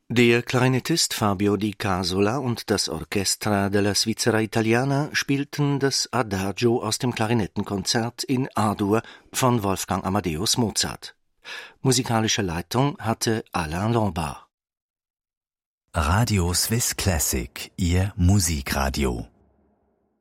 Der Klarinettist Fabio Di Casola und das Orchestra della Svizzera Italiana spielten das Adagio aus dem Klarinettenkonzert in A-Dur von Wolfgang Amadeus Mozart. Musikalische Leitung hatte Alain Lombard. Radio Swiss Classic, Ihr Musikradio.